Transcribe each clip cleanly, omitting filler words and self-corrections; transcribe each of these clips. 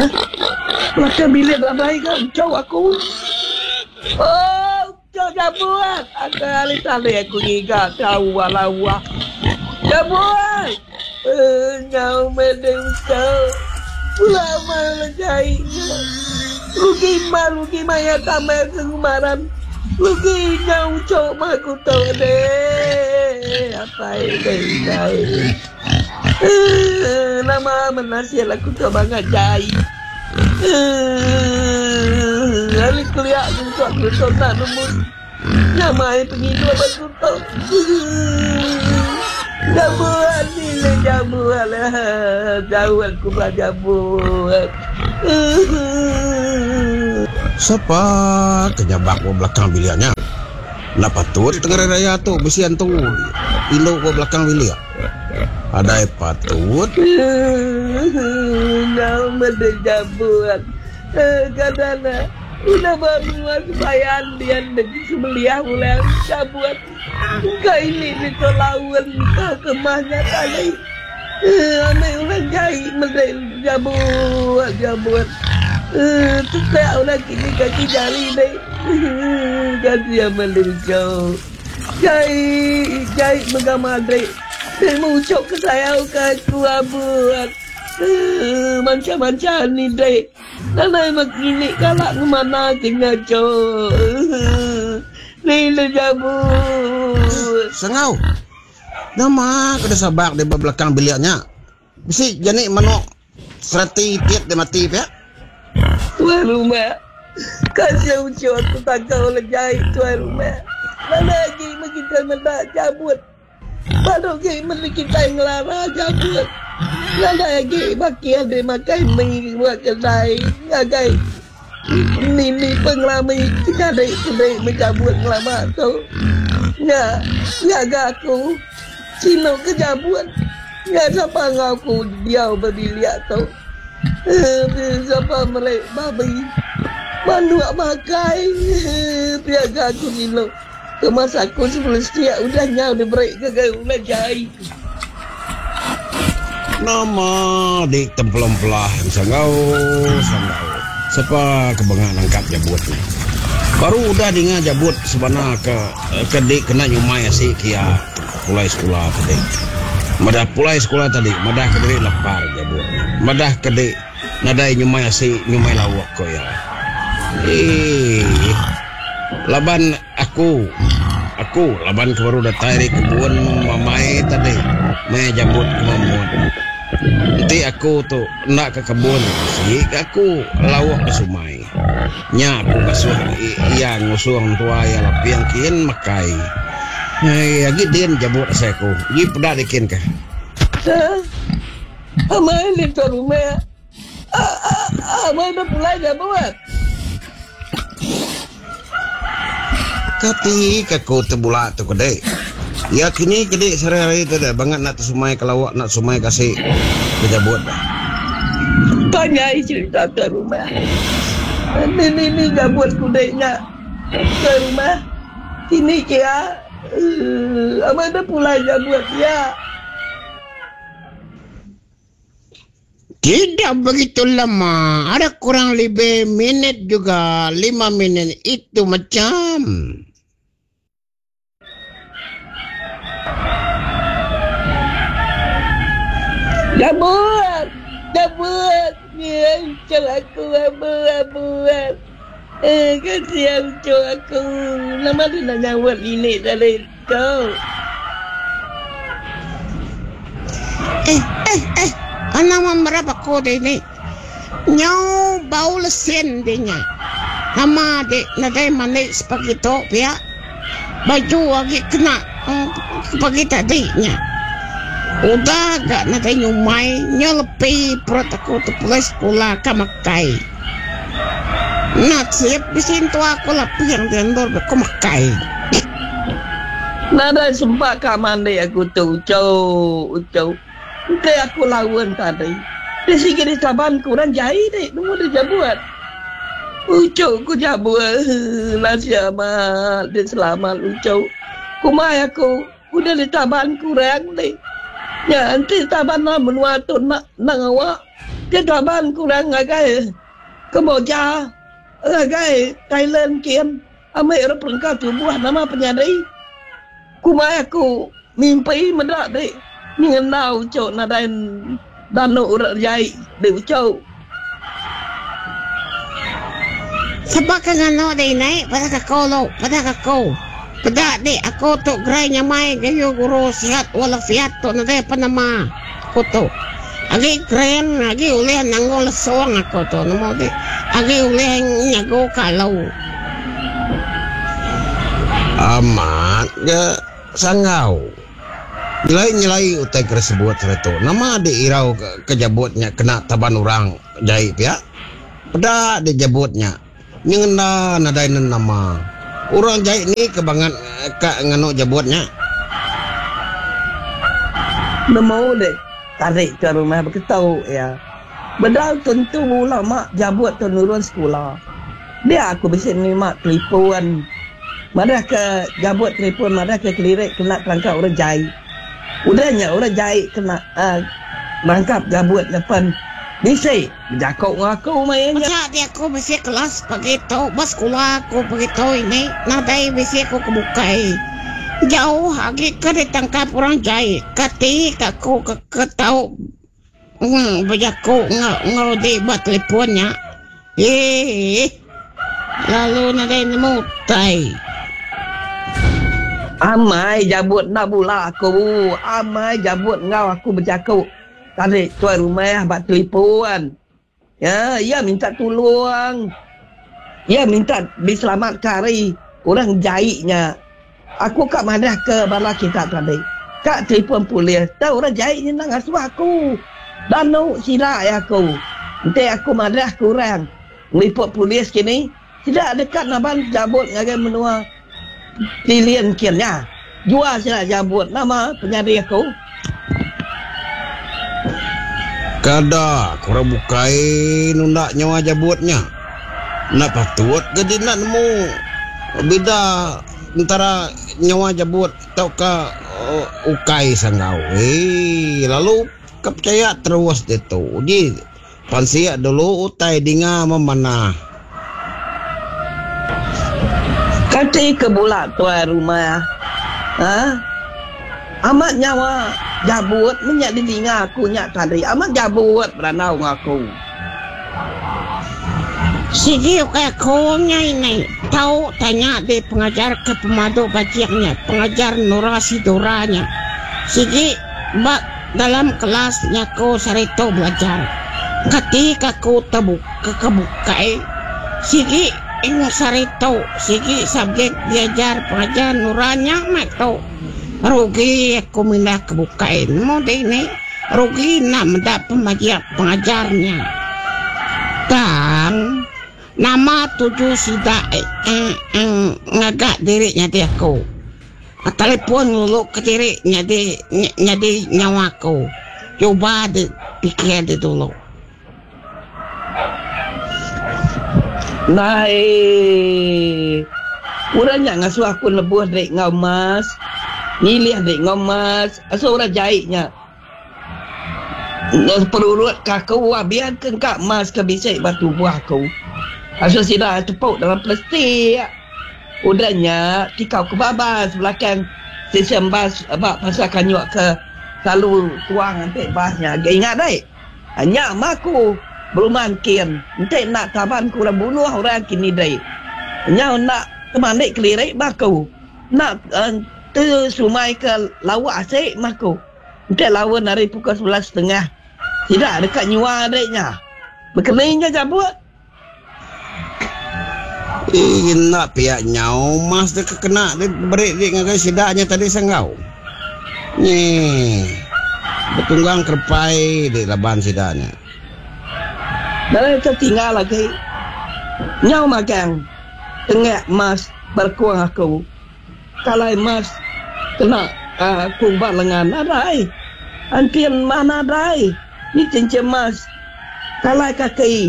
Belakang bilik ramai kan Ucau aku. Oh Ucau jabut. Kali-kali aku ngiga tahu wala-wala. Jabut. Nyau mending Ucau. Lama lejainya. Rugi maya tamai kemaran. Rugi nyau Ucau aku tahu deh. Apa ini? Nama menasihat aku tu banget jai. Hari kuliah aku tu nak nemu nama pengidu apa tu tu. Jamuan ni le jamuan lah. Jauh aku berjamuan. Siapa kejabak ke belakang biliannya? Nak patut tengah raya tu besian tu. Induk ke belakang bilik. Ada patut. Nama dia jamuan. Kadang-kadang udah baru kebayaan dia negeri sebeliah mulai jamuan. Kau ini itu lawan kau kemahnya tadi. Anak orang jahit mesti jamuan. Tu tak orang kini kaki jari ni. Kasi yang meluncur. Jahit mengamadrik. Dia mengucap ke saya aku abuat. Macam-macam ni dek. Nanai makini kalak ke mana kena cok. Ni le jabut. Sengau. Nama kena sabak di belakang biliknya. Bisi janik manok serati tiap dia mati pihak. Tuan rumah. Kasih ucap aku takkan oleh jahit tuan rumah. Mana lagi kita mendak jabut. Baru ke mesti kita ngelarang jabut. Nada lagi baki ada makan mie buat kedai. Ngagai ni pengelami kita ada kedai mencabut ngelama tu. Ngaga aku Cino kejabut. Nggak siapa ngaku dia berbiliak tu. Siapa mereka babi. Manuak makai. Piaga aku Cino. Kemas aku sebelum setiap udahnya udah break ke ulah jahit. Nama di tempelom-pelah sangau. Siapa kebangan angkat jabut ni. Baru udah dengar jabut sebenarnya ke dik kena nyumai si kia pulai sekolah tadi. Madah pulai sekolah tadi, madah ke dik lapar jabut. Madah ke dik nadai nyumai lawak ko ya. Laban aku laban ke baru dah tarik kebun mamai tadi. Mai jabut ke mamun. Nanti aku tu nak ke kebun si aku lawak ke sumai. Nya aku kasuh iya ngusuang tua ya lapiang kian makai. Lagi din jabut saya aku. Gi pedak dikin ke. Amai ni tu rumah. Amai dah pulai jabut. Kati aku terbulak tu kedai. Ya kini kedai sehari-hari tu dah banget nak sumai kelawak nak sumai kasih kejabut. Tanya cerita ke rumah. Ni jabut kudainya ke rumah. Kini kira ada pula jabut ya. Tidak begitu lama. Ada kurang lebih minit juga. 5 minit itu macam. Jabut. Ya, ucap aku abut. Kasihan ucap aku. Lama dia nak jawab ini dari kau. Anak berapa kode ini? Nyau bau lesen dia. Nama dek nadai manik seperti itu pihak. Baju lagi kena seperti tadinya. Udah gak nadai nyumai nyelepi perut aku tu pulai sekolah kamakai. Nak siap bisin tu aku lapi yang tendor aku makai. Nada sempat kamande aku tu ucau. Kaya aku lawan tadi. Di sini di saban kurang jahit deh. Nunggu dia jabut. Ucau ku jabut. Nasi amat. Dia selamat ucau. Kumai aku. Udah di saban kurang deh. Ya nanti saban lah menua tu nak awak. taban kurang agak kemoja agak Thailand kian amai orang perangkat tubuh nama penyadai kumai aku mimpi mendak dek mengenal cok nadain dano urat jai dek cok sebab ngano dai naik pada kakolo pada kako pada dek aku tu gerai nyamai gayo guru sihat walafiat tu nadai panama aku tu agi keren agi uleh nangol soang aku tu namo dek agi uleh nyago kalau amat ya sangau nyelai utai tersebut itu nama diirau kejabutnya kena taban orang jahit ya pada dijabutnya nyengena nadain nama orang jahit ni kebangan ngano jabutnya nemo deh tarik ke rumah berketau ya bedal tentu ulama jabut turun sekolah dia aku bisa nimak telefon mana ke jabut telefon mana ke kelirik kena terangkap orang jahit udahnya orang jahit kena rangkap jabut depan bisa berjakau dengan aku mainnya macam dia aku bisa kelas begitu bas sekolah aku begitu ini nadai bisa aku kebukai jauh lagi ke ditangkap orang jahit ketika aku ketau berjakau ngau di buat teleponnya lalu nadai mutai amai jabut nak pula aku amai jabut ngau aku bercakap tarik tuan rumah buat telefon ya ia minta tolong ia minta diselamatkan hari orang jahitnya aku kat madah ke bala kita tadi kat telefon polis tahu orang jahitnya nak ngasuh aku dan nak silap aku nanti aku madah kurang meliput polis kini tidak dekat naban jabut ngagai menua pilihan kiannya jual silap jabut nama penyadari aku kada kurang bukai nundak nyawa jabutnya nak patut jadi nak nemu beda antara nyawa jabut tau ka ukai sangau lalu kepercaya terus itu di pansia dulu utai dinga memanah kati kebulat tuan rumah amat nyawa jabut menyak di dinga aku nyak tadi amat jabut beranau ngaku sigi kayak konya ini tahu tanya di pengajar ke pemadu bajiaknya pengajar Nurasi Doranya sigi bak dalam kelasnya ko sarito belajar ketika ko kebukai sigi ing sarito sigi subjek belajar pengajar Nuranya mak rugi aku mindah kebukain mau deh ini rugi nak mendapat pengajarnya dan nama tujuh sida ngagak dirinya dia aku telepon dulu ke dirinya di nyawaku coba dipikir dulu nah urangnya ngasuh aku lebuh dek ngau mas nilih dek ngomas asal orang jahitnya perurut kakau biarkan kak mas ke bisik batu buah kau asal sida tepuk dalam plastik udahnya tikau ke babas belakang stesen bas abak pasal kanyuk ke selalu tuang nanti basnya ingat dek hanya maku belum mungkin nanti nak taban kurang bunuh orang kini dek hanya nak teman dek kelirik baku nak tu sumai ke lawak asyik maku nanti lawan hari pukul 11.30 tidak dekat nyua adiknya berkeningnya cabut nak pihak nyau mas dia kena dia berik dia ngagai sidaknya tadi sangau ni bertunggang kerpai di laban sidaknya dan itu tinggal lagi nyau makan tengah mas berkuang aku kalau mas kena kumbat lengan adai antian mana adai ni cincin mas kalau kaki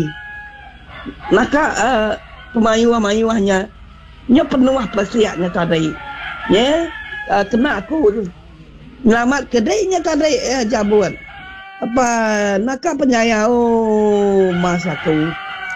naka pemayuah-mayuahnya nya penuh persiapnya tadi ya kena aku nyelamat kedainya tadi jabut Apa nak penyaya mas aku.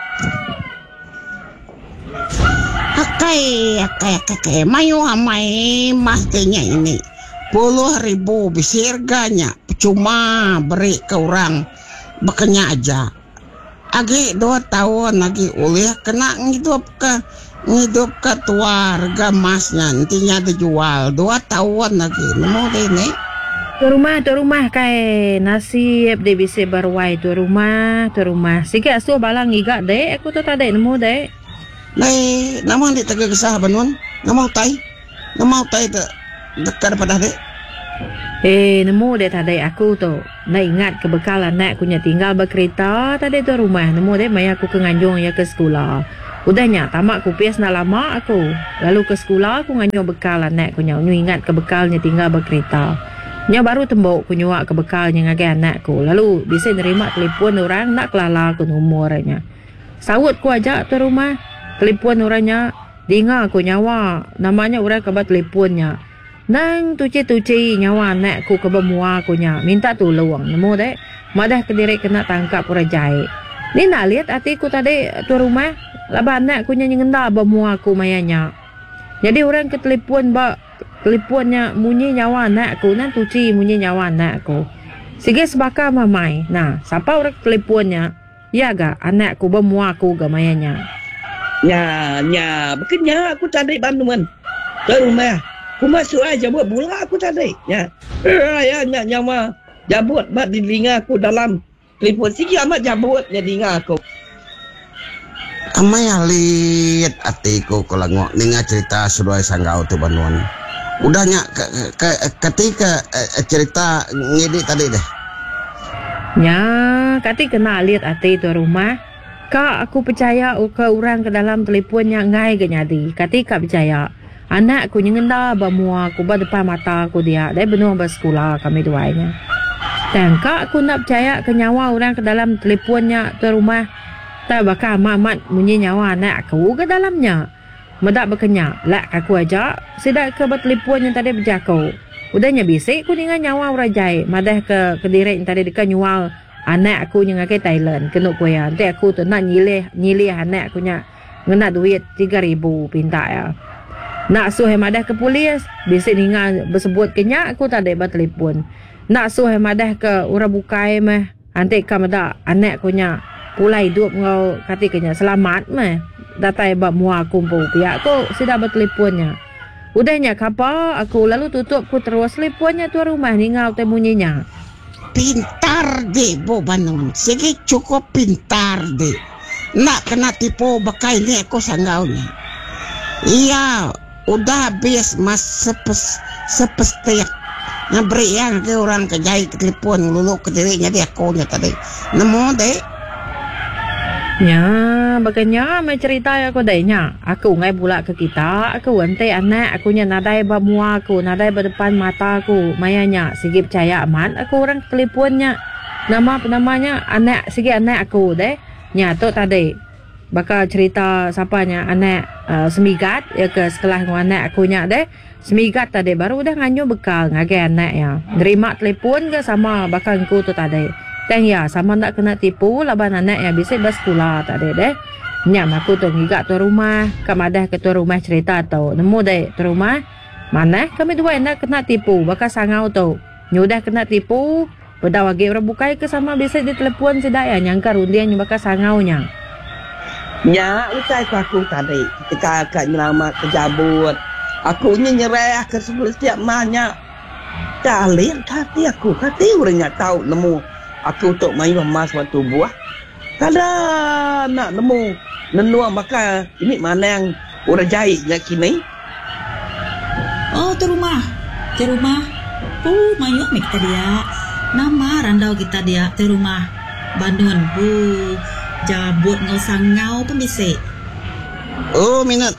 Akai, mayu amai mas tanya ini. 10.000 bisa harganya. Cuma beri ke orang bekerja aja. Agi 2 tahun lagi oleh kena ngidup ke tua harga masnya nantinya dijual 2 tahun lagi. Nemu deh ini. Tu rumah kai nasib de bisa berwai tu rumah. Sikit asuh balang iga dek aku tu tak dek nemu dek. Lai, nama di Tegak Kesah Banun. Nama utai dekat pada dek. Nemu dek tak dek aku tu. Nak ingat kebekal anak aku nya tinggal berkereta tak dek tu rumah. Nemu dek mai aku ke Nganjung ya ke sekolah. Udahnya tamat kupis nak lama aku. Lalu ke sekolah aku nganjung bekal anak aku nya. Ingat kebekalnya tinggal berkereta. Nya baru tembok ku nyuak ke bekalnya ngagai anakku. Lalu bisa nerima telefon orang nak kelala ku nomornya. Sawut ku ajak tu rumah. Telefon orangnya dengar aku nyawa. Namanya orang kabar telefonnya. Nang tuci nyawa anakku ke bemua aku nya. Minta tolong. Nemu dek. Madah kediri kena tangkap orang jahit. Ni nak lihat hatiku tadi tu rumah. Laba anakku nya ngenda bemua aku mayanya. Jadi orang ke telefon teleponnya munyi nyawa anakku nan tuci munyi nyawa anakku. Sige sebaka mamai. Nah, siapa orang teleponnya? Ya ga anakku bemua aku ga mayanya. Nya, bekenya aku tadi Bandungan. Ke rumah. Aku masuk aja buat bola aku tadi. Ya. Ya nyawa jabut mat di telinga aku dalam telefon sikit amat jabutnya telinga aku. Amai alit atiku kalau ngok ninga cerita suruh sanggau tu Bandungan. Udahnya ketika cerita ngedit tadi deh. Ya, kati kena lihat ati tu rumah. Kak aku percaya ke orang ke dalam teleponnya ngai ke nyadi. Kati kak percaya. Anak aku ngenda bamua aku depan mata aku dia. Dia benar bersekolah kami duanya. Dan kak aku nak percaya ke nyawa orang ke dalam teleponnya tu rumah. Tak bakal mamat munyi nyawa anak aku ke dalamnya. Medak berkenyak. Lak aku ajak. Sedak ke bertelepon yang tadi berjakau. Udahnya bisik ku dengan nyawa orang jahit. Madah ke kediri yang tadi dekat nyual anak aku yang ke Thailand. Kenuk kuya. Nanti aku tu nak nyilih anak aku nya. Ngena duit 3.000 pinta ya. Nak suh madah ke polis. Bisik dengan bersebut kenyak aku tak ada bertelepon. Nak suh madah ke orang bukai mah. Nanti ka madah anak aku nya. Pulai hidup ngau katikanya selamat mah. Datai bab mua kumpul pihak aku sudah berteleponnya. Udahnya kapa aku lalu tutup ku terus teleponnya tu rumah ni ngau temunyinya. Pintar deh Bo Bandung. Sige cukup pintar deh. Nak kena tipu bakai ni aku sanggau ni. Iya, udah habis mas sepestek. Naberi yang ke orang kejahit ke telepon lulu ke dirinya dia aku nya tadi. Nemu deh. Ya, baganya mai cerita aku daynya. Aku ngai pula ke kita, aku ante anak aku nya nadai bamua aku, nadai berdepan mata aku. Mayanya sige percaya aman aku orang teleponnya. Namanya anak sige anak aku deh. Nya tu tadi bakal cerita siapanya anak semigat ya ke sekolah dengan anak aku nya deh. Semigat tadi baru dah nganyo bekal ngagai anak ya. Nerima telepon ke sama bakal aku tu tadi. Dan ya sama nak kena tipu laban anak yang bisa bersekolah tak ada deh. Nyam aku tu ngigak tu rumah. Kamadah ke tu rumah cerita tu. Nemu deh tu rumah. Mana kami dua nak kena tipu. Bakal sangau tu. Nyudah kena tipu. Berdawah ge orang bukai ke sama bisa di telepon sedaya. Nyangka rundian bakal sangaunya. Ya, ucai aku tadi. Ketika akak nyelamat kejabut. Aku nyerah ke setiap mahnya. Kalian hati aku. Hati orangnya tahu nemu. Aku untuk main emas waktu buah. Kada nak nemu nenua maka ini mana yang orang jahit nak kini. Oh, tu rumah. Mayu mek dia. Nama randau kita dia tu rumah. Bandun jabut ngau sangau pun bisa. Oh, minat.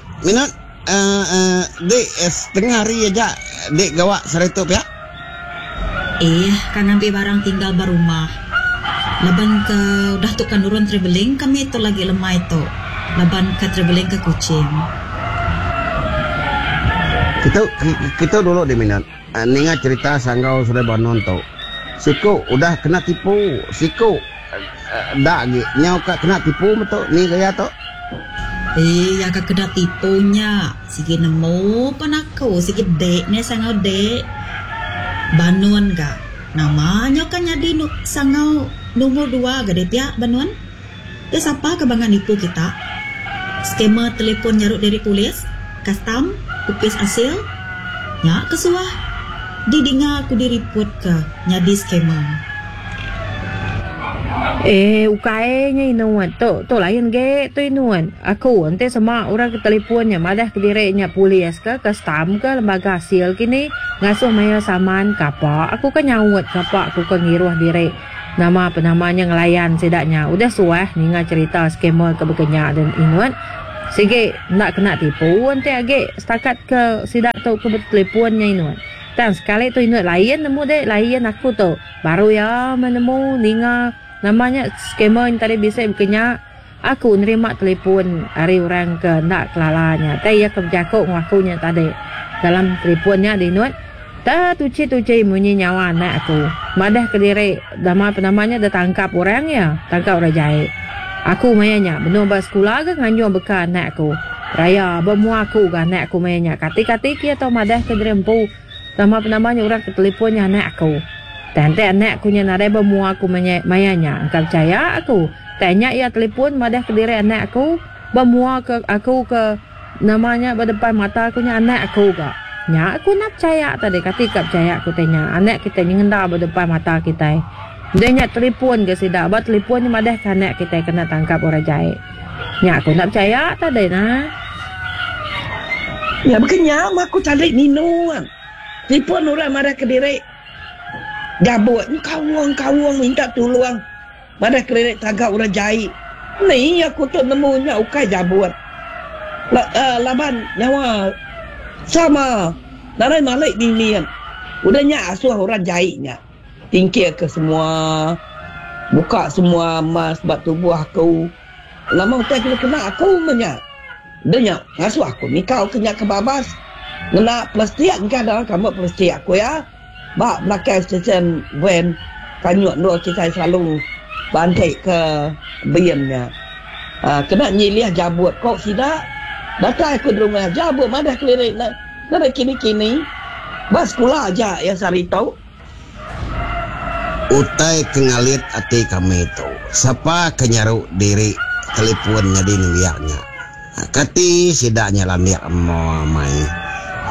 Dek setengah hari aja dek gawak seretup ya. Kan ambil barang tinggal barumah. Laban ke dah tukar nurun traveling kami tu lagi lemah itu. Laban ke traveling ke Kuching. Kita dulu di minat. Ninga cerita sanggau sudah banon tu. Siku udah kena tipu. Siku dak ge nyau kak kena tipu betul ni gaya tu. Ya kak kena tipunya. Sige nemu pan aku. Sige dek ni sangau dek. Banuan ka. Namanya kan jadi sangau nomor 2 gede pihak Banuan. Siapa kebangan nipu kita? Skema telepon nyaruk dari polis, custom, upis asil. Ya kesuah. Didinga aku direport ke nyadi skema. Ukai nya inuan to lain ge to inuan. Aku ante sama orang ke teleponnya madah ke direknya polis ke custom ke lembaga hasil kini ngasuh maya saman kapa. Aku kan nyawat kapa aku kan ngiruh direk. Nama penamanya ngelayan sedaknya. Udah suah ninga cerita skema ke begenya dan inuan. Sige nak kena tipu ante age setakat ke sidak tau ke teleponnya inuan. Dan sekali tu ingat lain nemu dek lain aku tu baru ya menemu ninga namanya skema yang tadi bisa berkenya aku nerima telefon hari orang ke nak kelalanya tapi ya keberjakuk ngakunya tadi dalam teleponnya di note tak tuci munyi nyawa anak aku madah ke diri namanya dah tangkap orang ya tangkap orang jahit aku mayanya benar sekolah ke nganjur bekal anak aku raya bermua aku ke anak aku mayanya kati-kati kia tau madah ke diri empu namanya orang ke teleponnya anak aku. Tante anak aku nya nare bermua aku mayanya. Engkau percaya aku? Tanya ya telefon madah ke diri anak aku. Bermua ke aku ke namanya berdepan mata aku nya anak aku ke. Nya aku nak percaya tadi ketika percaya aku tanya. Anak kita nyengenda berdepan mata kita. Dia nya telefon ke sidak. Buat teleponnya madah ke anak kita kena tangkap orang jahit. Nya aku nak percaya tadi nah. Ya bekenya aku cari minuan. Telefon orang marah ke diri. Gabut ni kawang minta tolong. Marah ke diri tagak orang jahit. Ni aku tu nemunya ukai jabut. Laban nyawa sama. Narai malik dinian. Udahnya asuh orang jahitnya. Tingkir ke semua. Buka semua emas buat tubuh aku. Lama utai kena aku punya. Dia ngasuh aku ni kau kena kebabas. Ngena plastik ni kan ada kamu plastik aku ya. Bak belakang stesen wen kanyut dua kita selalu bantai ke biamnya. Kena nyilih jabut kok sidak. Datang aku di rumah jabut madah kelirik nak. Nak kini-kini. Bas sekolah aja ya sari tahu. Utai kengalit ati kami itu. Siapa kenyaruk diri teleponnya di niaknya. Kati sidaknya landiak mau main.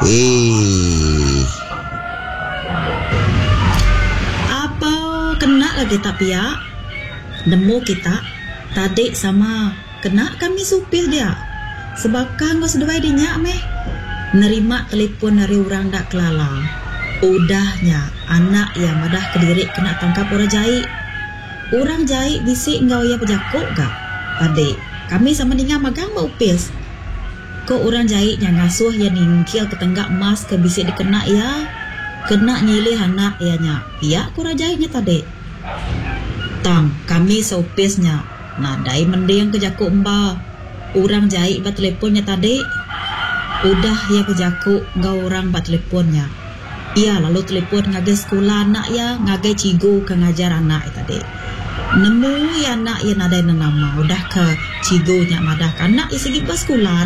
Apa kena lagi tapi ya? Nemu kita tadi sama kena kami supir dia. Sebab kan gak sedawai dinyak meh. Nerima telepon dari orang dak kelala. Udahnya anak yang madah kediri kena tangkap orang jahit. Orang jahit bisik engkau ya pejakuk gak? Tadi kami sama dengan magang mau upis. Kok orang jahit yang ngasuh yang ningkil ke tenggak emas ke bisik dikena ya. Kena nyilih anak ya nya. Pihak kurang jahitnya tadi. Tang kami sopisnya. Nadai mending ke jakuk mbak. Orang jahit bat teleponnya tadi. Udah ya ke jakuk ngau orang bat teleponnya. Iya lalu telepon ngagai sekolah anak ya. Ngagai cigu ke ngajar anak ya tadi. Nemu ya anak ya nadai nama. Udah ke cigunya madah anak ya segi pas sekolah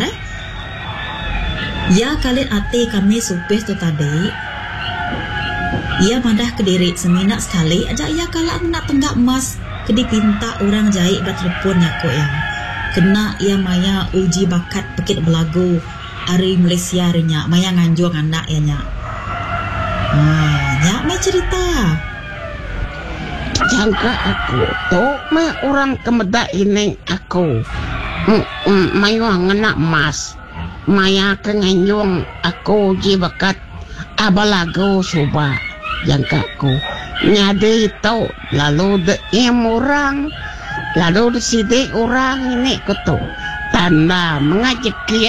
Ya kalian ati kami supis tu tadi. Ia madah ke diri seminak sekali aja ia kalau nak tenggak emas ke dipinta orang jahit berteleponnya kok yang kena ia maya uji bakat pekit belagu hari Malaysia rinya maya nganjung anak ya nya. Nya mai cerita. Jangka aku tu mah orang kemedak ini aku. Mayu ngena emas. Maya kenganjung aku uji bakat abalago suba jangkaku nyade itu lalu de orang lalu de sidik orang ini kutu tanda mengajak kiat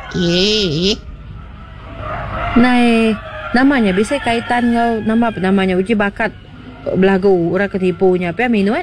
Nai namanya bisa kaitan ngau nama apa namanya uji bakat belagu orang ketipunya apa minuat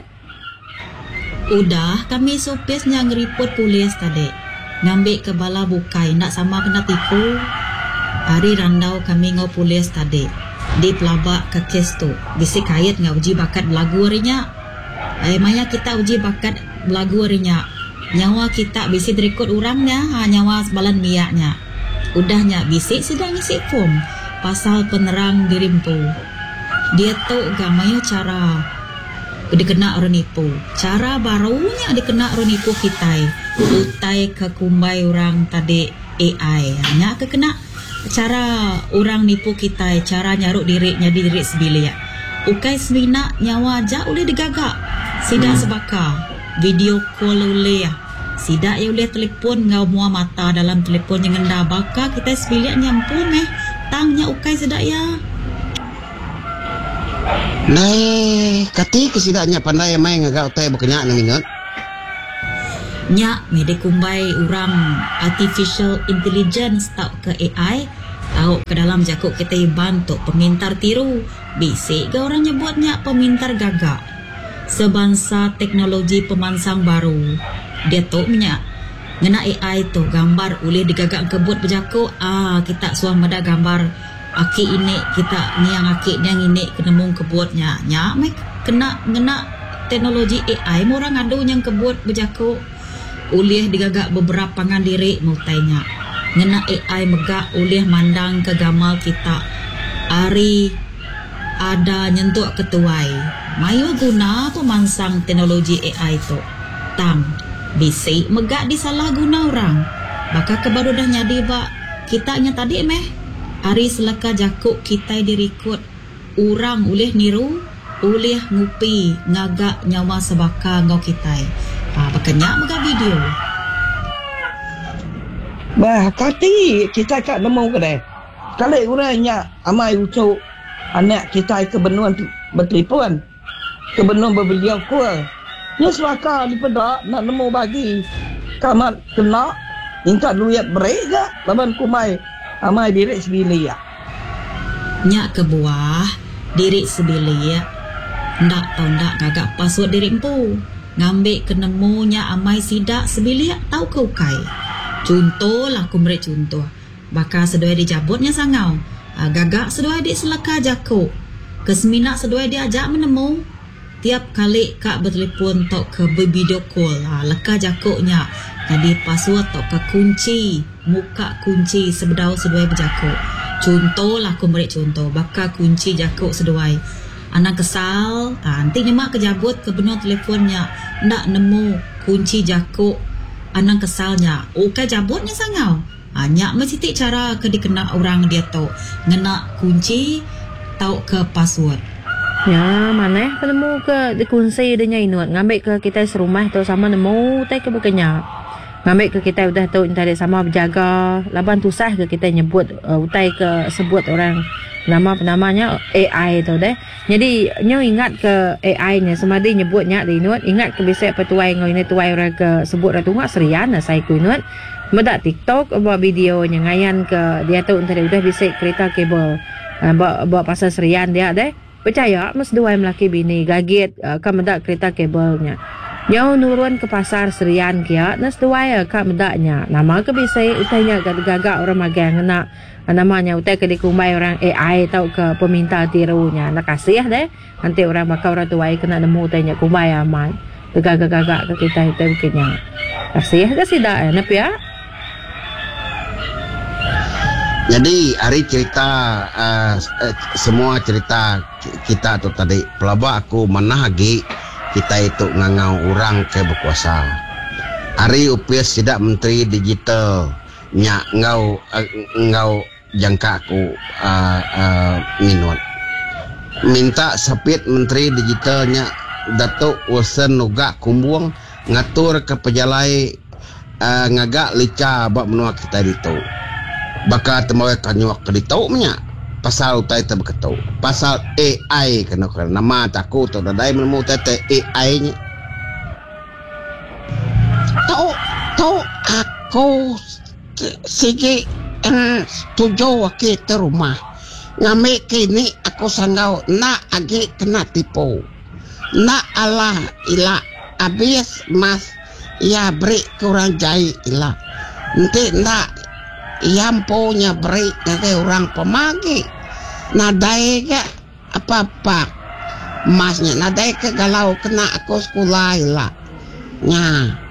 udah kami sopisnya ngeripot polis tadi ngambil ke bala bukai nak sama kena tipu hari randau kami ngau polis tadi di pelabak ke kes tu. Bisi kait ngau uji bakat belagu harinya. Maya kita uji bakat belagu harinya. Nyawa kita bisi dirikut orangnya, nyawa sebalan miaknya. Udahnya bisi sudah ngisi form pasal penerang dirimpu. Dia tahu gamanya cara dikena orang nipu. Cara barunya dikena orang nipu kita. Utai ke kumbai orang tadi AI. Hanya kena cara orang nipu kita, cara nyaruk diri jadi diri sebilik. Ukai semina nyawa aja boleh digagak. Sidak sebaka video call boleh. Sidak ya boleh telefon ngau mua mata dalam telefon yang ngenda baka kita sebilik nyampun tangnya ukai sedak ya. Nah, kati kesidaknya pandai main ngagak utai berkenyak na minut. Nyak mede kumbai orang artificial intelligence tau ke AI, tau ke dalam jakuk kita bantu pemintar tiru. Bisik ke orang nyebutnya pemintar gagak. Sebangsa teknologi pemansang baru. Dia tu minyak ngena AI tu gambar boleh digagak kebut berjakuk. Kita suang mada gambar aki ini kita niang aki niang ini kenemung kebutnya. Nyak mek kena ngena teknologi AI orang adu yang kebut berjakuk. Ulih digagak beberapa pangan diri multainya. Ngena AI megak ulih mandang ke gamal kita. Ari ada nyentuk ketuai. Mayu guna pemansang teknologi AI tu. Tang bisik megak disalah guna orang. Baka kebaru dah nyadi bak kita nya tadi Ari selaka jakuk kita dirikut. Orang ulih niru, ulih ngupi ngagak nyawa sebaka ngau kita. Berkenyak muka video. Bah, kati kita kat nemu kedai. Kalau orangnya amai ucuk anak kita ke benuan bertelefon. Ke benuan berbeliau kual. Nya selaka di pedak nak nemu bagi. Kamat kena minta duit break ke laban kumai amai diri sebilik. Nyak ke buah diri sebilik. Ndak tau ndak gagak password diri empu. Ngambil kenemunya amai sidak sebilik tau ke ukai. Contoh lah aku beri contoh. Bakal seduai dijabutnya sangau. Gagak seduai di selaka jakuk. Keseminak seduai dia ajak menemu. Tiap kali kak bertelepon tok ke video call. Leka jakuknya. Jadi password tok ke kunci. Muka kunci sebedau seduai berjakuk. Contoh lah aku beri contoh. Bakal kunci jakuk seduai. Anak kesal, nanti nyemak kejabut ke benua telefonnya. Ndak nemu kunci jakuk. Anak kesalnya. Okai jabutnya sangau. Nyak mesti cara ke dikena orang dia tu. Ngena kunci, tau ke password. Ya, mana penemu ke dikunci dia inut. Ngambil ke kita serumah tu sama nemu, tak ke berkenyak. Ngambil ke kita udah tahu tadi sama berjaga. Laban tusah ke kita nyebut, utai ke sebut orang nama penamanya AI tu deh. Jadi nyo ingat ke AI nya semadi nyebutnya di inut, ingat ke bisa petuai ngau ini tuai orang ke sebut ratu ngak serian saya ku inut. Medak TikTok buat video nya ngayan ke dia tu tadi udah bisa kereta kabel. Buat pasal serian dia deh. Percaya mas dua melaki bini gaget kan medak kereta kabelnya. Nyo nurun ke pasar serian kia nas dua ka medaknya. Nama ke bisa utainya gagak orang magang ngena namanya utai ke dikumbai orang AI tau ke peminta tirunya. Nak kasih deh. Nanti orang bakal orang tuai kena nemu utainya kumbai aman. Gagak-gagak ke kita itu mungkinnya. Kasih ke sidak nap ya. Jadi hari cerita semua cerita kita tu tadi pelabak aku mana lagi kita itu ngangau orang ke berkuasa. Hari upis tidak menteri digital nyak ngau jangka aku minut. Minta sapit menteri digitalnya Datuk Wilson Nuga Kumbuang ngatur ke pejalai ngagak lica bak menua kita itu. Baka temawai kanyuak keditau nya pasal utai ta beketau pasal AI kena nama takut tu dadai menemu tete AI nya Tau aku sige setuju ke rumah. Ngame kini aku sanggau na agi kena tipu. Na Allah ila abis mas ya beri kurang jai ila. Nanti na yang punya beri nanti orang pemagi nadai ke apa-apa masnya nadai ke galau kena aku sekolah lah nya